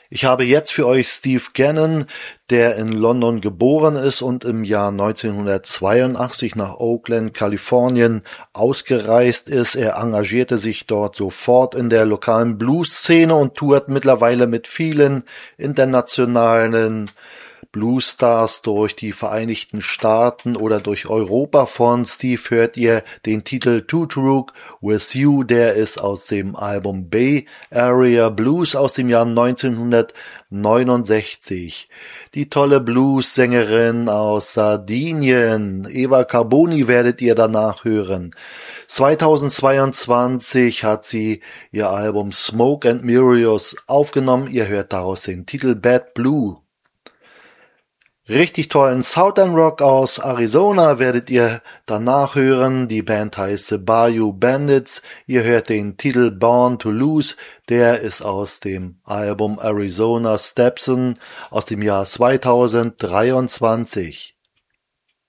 Ich habe jetzt für euch Steve Gannon, der in London geboren ist und im Jahr 1982 nach Oakland, Kalifornien ausgereist ist. Er engagierte sich dort sofort in der lokalen Blues-Szene und tourt mittlerweile mit vielen internationalen Bluesstars durch die Vereinigten Staaten oder durch Europa. Von Steve hört ihr den Titel To True With You, der ist aus dem Album Bay Area Blues aus dem Jahr 1969. Die tolle Blues-Sängerin aus Sardinien, Eva Carboni, werdet ihr danach hören. 2022 hat sie ihr Album Smoke and Mirrors aufgenommen. Ihr hört daraus den Titel Bad Blue. Richtig tollen Southern Rock aus Arizona werdet ihr danach hören. Die Band heißt The Bayou Bandits. Ihr hört den Titel Born to Lose. Der ist aus dem Album Arizona Stepson aus dem Jahr 2023.